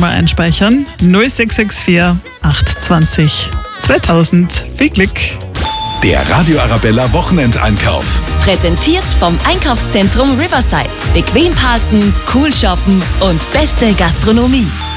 Telefonnummer einspeichern. 0664 820 2000. Viel Glück! Der Radio Arabella Wochenendeinkauf. Präsentiert vom Einkaufszentrum Riverside. Bequem parken, cool shoppen und beste Gastronomie.